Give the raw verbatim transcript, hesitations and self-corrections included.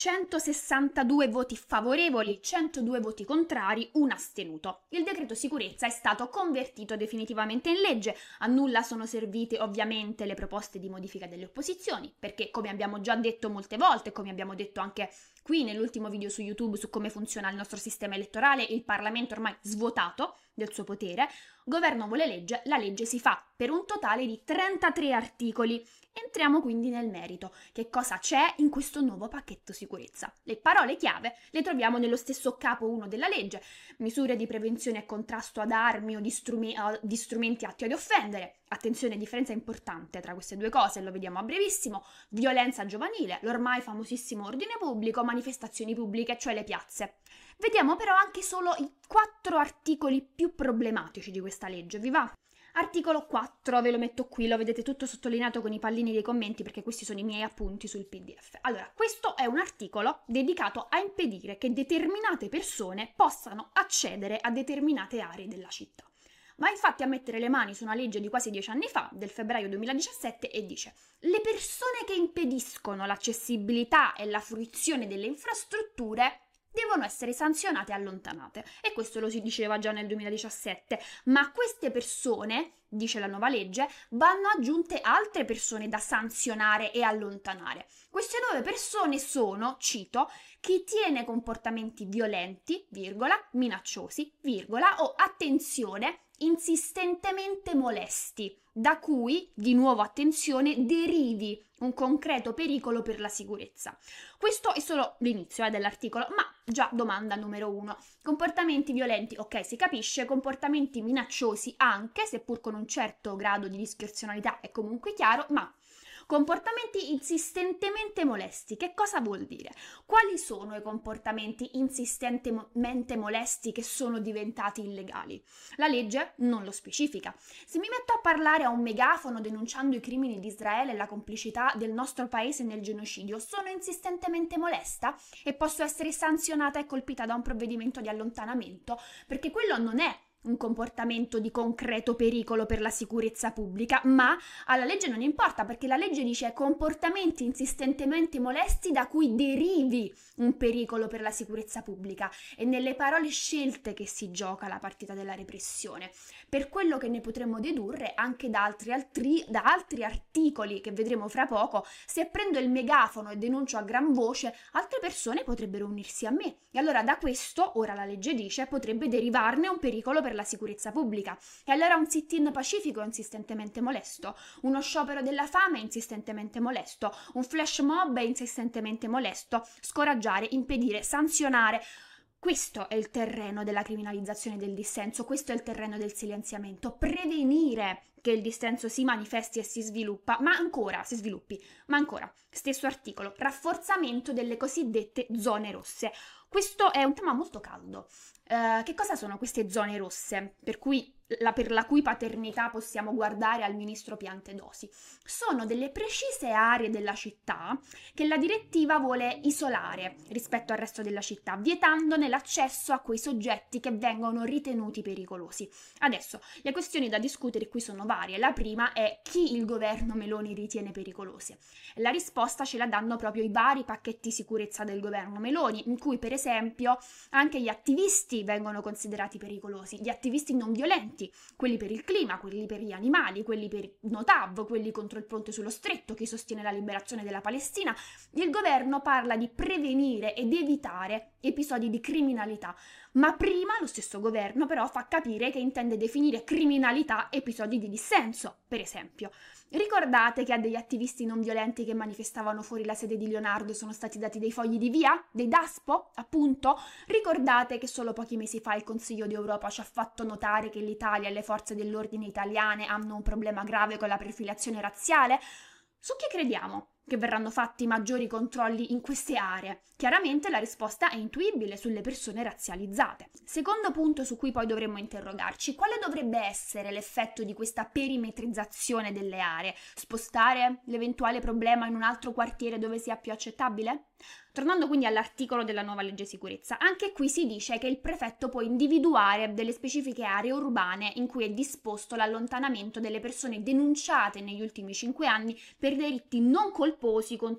centosessantadue voti favorevoli, centodue voti contrari, un astenuto. Il decreto sicurezza è stato convertito definitivamente in legge. A nulla sono servite ovviamente le proposte di modifica delle opposizioni, perché come abbiamo già detto molte volte, come abbiamo detto anche qui nell'ultimo video su YouTube su come funziona il nostro sistema elettorale, il Parlamento ormai svuotato del suo potere, governo vuole legge, la legge si fa per un totale di trentatré articoli. Entriamo quindi nel merito. Che cosa c'è in questo nuovo pacchetto sicurezza? Le parole chiave le troviamo nello stesso capo uno della legge: misure di prevenzione e contrasto ad armi o di, strumi- di strumenti atti ad offendere. Attenzione, differenza importante tra queste due cose, lo vediamo a brevissimo: violenza giovanile, l'ormai famosissimo ordine pubblico, manifestazioni pubbliche, cioè le piazze. Vediamo però anche solo i quattro articoli più problematici di questa legge, vi va? Articolo quattro, ve lo metto qui, lo vedete tutto sottolineato con i pallini dei commenti perché questi sono i miei appunti sul P D F. Allora, questo è un articolo dedicato a impedire che determinate persone possano accedere a determinate aree della città. Va infatti a mettere le mani su una legge di quasi dieci anni fa, del febbraio duemiladiciassette, e dice: le persone che impediscono l'accessibilità e la fruizione delle infrastrutture devono essere sanzionate e allontanate. E questo lo si diceva già nel duemiladiciassette, ma a queste persone, dice la nuova legge, vanno aggiunte altre persone da sanzionare e allontanare. Queste nuove persone sono, cito, chi tiene comportamenti violenti, virgola, minacciosi, virgola, o, attenzione, insistentemente molesti, da cui, di nuovo attenzione, derivi un concreto pericolo per la sicurezza. Questo è solo l'inizio eh, dell'articolo, ma già domanda numero uno. Comportamenti violenti, ok, si capisce, comportamenti minacciosi anche, seppur con un certo grado di discrezionalità è comunque chiaro, ma comportamenti insistentemente molesti, che cosa vuol dire? Quali sono i comportamenti insistentemente molesti che sono diventati illegali? La legge non lo specifica. Se mi metto a parlare a un megafono denunciando i crimini di Israele e la complicità del nostro paese nel genocidio, sono insistentemente molesta e posso essere sanzionata e colpita da un provvedimento di allontanamento, perché quello non è un comportamento di concreto pericolo per la sicurezza pubblica, ma alla legge non importa, perché la legge dice comportamenti insistentemente molesti da cui derivi un pericolo per la sicurezza pubblica. È nelle parole scelte che si gioca la partita della repressione, per quello che ne potremmo dedurre anche da altri, altri, da altri articoli che vedremo fra poco. Se prendo il megafono e denuncio a gran voce, altre persone potrebbero unirsi a me, e allora da questo, ora la legge dice, potrebbe derivarne un pericolo per la sicurezza pubblica. E allora un sit-in pacifico è insistentemente molesto, uno sciopero della fame è insistentemente molesto, un flash mob è insistentemente molesto. Scoraggiare, impedire, sanzionare. Questo è il terreno della criminalizzazione del dissenso, questo è il terreno del silenziamento. Prevenire che il dissenso si manifesti e si sviluppa, ma ancora, si sviluppi, ma ancora, stesso articolo, rafforzamento delle cosiddette zone rosse. Questo è un tema molto caldo. Uh, che cosa sono queste zone rosse, per cui la, per la cui paternità possiamo guardare al ministro Piantedosi? Sono delle precise aree della città che la direttiva vuole isolare rispetto al resto della città, vietandone l'accesso a quei soggetti che vengono ritenuti pericolosi. Adesso, le questioni da discutere qui sono varie. La prima è chi il governo Meloni ritiene pericolose. La risposta ce la danno proprio i vari pacchetti sicurezza del governo Meloni, in cui per esempio anche gli attivisti vengono considerati pericolosi, gli attivisti non violenti, quelli per il clima, quelli per gli animali, quelli per Notav, quelli contro il ponte sullo stretto, chi sostiene la liberazione della Palestina. Il governo parla di prevenire ed evitare episodi di criminalità, ma prima lo stesso governo però fa capire che intende definire criminalità episodi di dissenso, per esempio. Ricordate che a degli attivisti non violenti che manifestavano fuori la sede di Leonardo sono stati dati dei fogli di via? Dei DASPO, appunto? Ricordate che solo pochi mesi fa il Consiglio d'Europa ci ha fatto notare che l'Italia e le forze dell'ordine italiane hanno un problema grave con la profilazione razziale? Su chi crediamo che verranno fatti maggiori controlli in queste aree? Chiaramente la risposta è intuibile: sulle persone razzializzate. Secondo punto su cui poi dovremmo interrogarci: quale dovrebbe essere l'effetto di questa perimetrizzazione delle aree? Spostare l'eventuale problema in un altro quartiere dove sia più accettabile? Tornando quindi all'articolo della nuova legge sicurezza, anche qui si dice che il prefetto può individuare delle specifiche aree urbane in cui è disposto l'allontanamento delle persone denunciate negli ultimi cinque anni per delitti non colposi contro